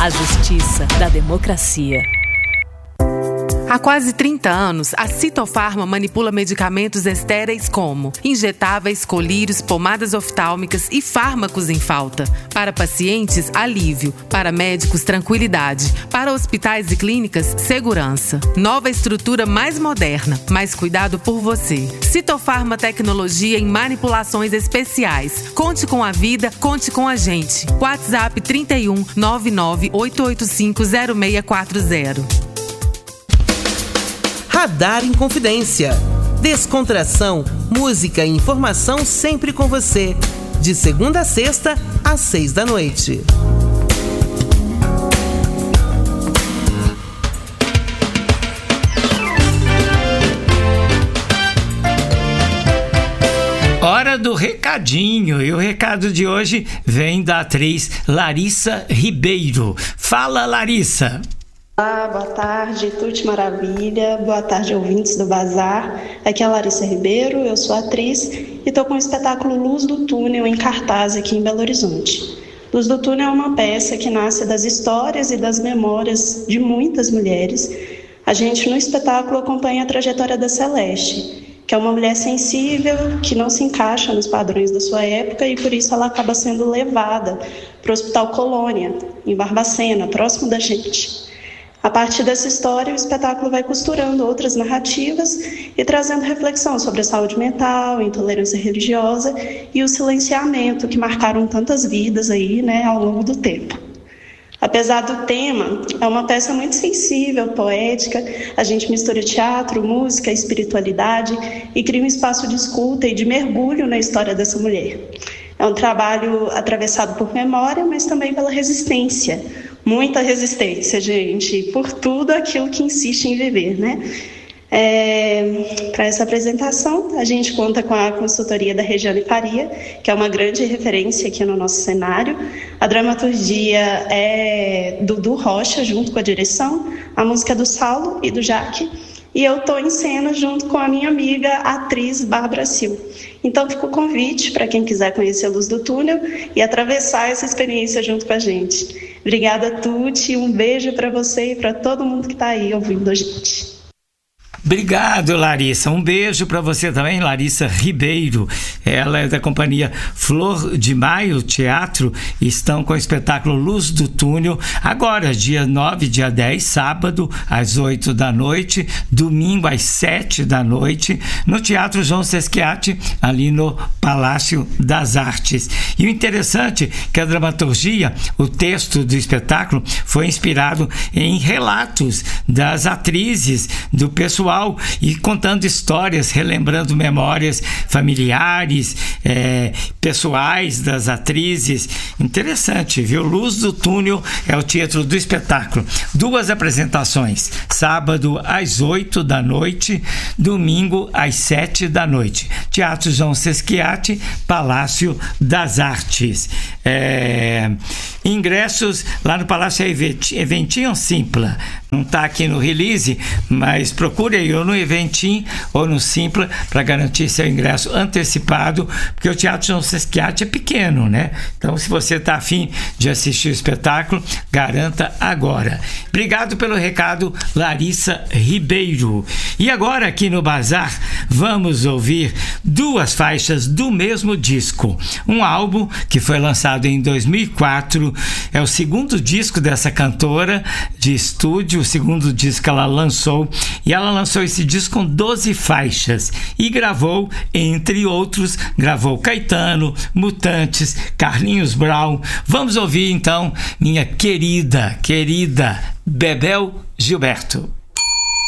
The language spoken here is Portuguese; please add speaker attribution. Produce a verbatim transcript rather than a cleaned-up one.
Speaker 1: A justiça da democracia.
Speaker 2: Há quase trinta anos, a Citofarma manipula medicamentos estéreis como injetáveis, colírios, pomadas oftálmicas e fármacos em falta. Para pacientes, alívio. Para médicos, tranquilidade. Para hospitais e clínicas, segurança. Nova estrutura mais moderna, mais cuidado por você. Citofarma Tecnologia em manipulações especiais. Conte com a vida, conte com a gente. WhatsApp trinta e um, nove nove oito oito cinco, zero seis quatro zero.
Speaker 3: Radar em Confidência. Descontração, música e informação sempre com você. De segunda a sexta, às seis da noite.
Speaker 4: Hora do recadinho. E o recado de hoje vem da atriz Larissa Ribeiro. Fala, Larissa.
Speaker 5: Olá, boa tarde, Tuti Maravilha, boa tarde, ouvintes do Bazar. Aqui é a Larissa Ribeiro, eu sou atriz e estou com o espetáculo Luz do Túnel em cartaz aqui em Belo Horizonte. Luz do Túnel é uma peça que nasce das histórias e das memórias de muitas mulheres. A gente no espetáculo acompanha a trajetória da Celeste, que é uma mulher sensível, que não se encaixa nos padrões da sua época e por isso ela acaba sendo levada para o Hospital Colônia, em Barbacena, próximo da gente. A partir dessa história, o espetáculo vai costurando outras narrativas e trazendo reflexão sobre a saúde mental, a intolerância religiosa e o silenciamento que marcaram tantas vidas aí, né, ao longo do tempo. Apesar do tema, é uma peça muito sensível, poética. A gente mistura teatro, música, espiritualidade e cria um espaço de escuta e de mergulho na história dessa mulher. É um trabalho atravessado por memória, mas também pela resistência. Muita resistência, gente, por tudo aquilo que insiste em viver, né? É, para essa apresentação, a gente conta com a consultoria da Regiane Faria, que é uma grande referência aqui no nosso cenário. A dramaturgia é do Dudu Rocha, junto com a direção, a música é do Saulo e do Jaque, e eu estou em cena junto com a minha amiga, a atriz Bárbara Sil. Então fica o convite para quem quiser conhecer a Luz do Túnel e atravessar essa experiência junto com a gente. Obrigada, Tuti, um beijo para você e para todo mundo que está aí ouvindo a gente.
Speaker 4: Obrigado, Larissa. Um beijo para você também, Larissa Ribeiro. Ela é da companhia Flor de Maio Teatro e estão com o espetáculo Luz do Túnel, agora, dia nove, dia dez, sábado, às oito da noite, domingo, às sete da noite, no Teatro João Sesquiati, ali no Palácio das Artes. E o interessante é que a dramaturgia, o texto do espetáculo, foi inspirado em relatos das atrizes, do pessoal, e contando histórias, relembrando memórias familiares, é, pessoais das atrizes. Interessante, viu? Luz do Túnel é o título do espetáculo. Duas apresentações, sábado às oito da noite, domingo às sete da noite. Teatro João Sesquiati, Palácio das Artes. É, ingressos lá no Palácio Eventinho Simpla. Não está aqui no release, mas procure aí ou no Eventim ou no Simpla para garantir seu ingresso antecipado, porque o Teatro João Sesquiati é pequeno, né? Então, se você está afim de assistir o espetáculo, garanta agora. Obrigado pelo recado, Larissa Ribeiro. E agora, aqui no Bazar, vamos ouvir duas faixas do mesmo disco. Um álbum que foi lançado em dois mil e quatro, é o segundo disco dessa cantora de estúdio, o segundo disco que ela lançou, e ela lançou esse disco com doze faixas e gravou, entre outros, gravou Caetano, Mutantes, Carlinhos Brown. Vamos ouvir então minha querida, querida Bebel Gilberto.